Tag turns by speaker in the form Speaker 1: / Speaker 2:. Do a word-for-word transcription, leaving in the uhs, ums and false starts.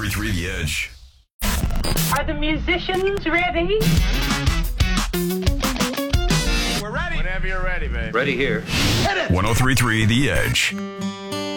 Speaker 1: three three The Edge.
Speaker 2: Are the musicians ready?
Speaker 3: We're ready. Whenever you're ready, babe.
Speaker 4: Ready here.
Speaker 1: ten three three The Edge.